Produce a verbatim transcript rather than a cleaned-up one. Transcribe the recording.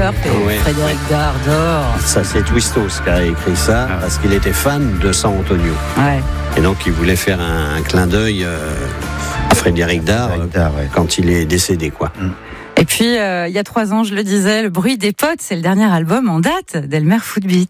surf et Ouais, Frédéric ouais. Dardor. Ça, c'est Twistos qui a écrit ça, Ah. parce qu'il était fan de San Antonio. Ouais. Et donc, il voulait faire un, un clin d'œil euh, à Frédéric Dard, Frédéric Dard, ouais. quand il est décédé, quoi. Et puis, euh, il y a trois ans, je le disais, Le bruit des potes, c'est le dernier album en date d'Elmer Footbeat.